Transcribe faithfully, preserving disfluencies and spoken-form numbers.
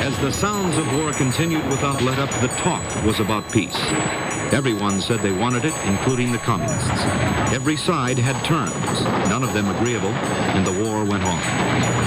As the sounds of war continued without let-up, the talk was about peace. Everyone said they wanted it, including the communists. Every side had terms, none of them agreeable, and the war went on.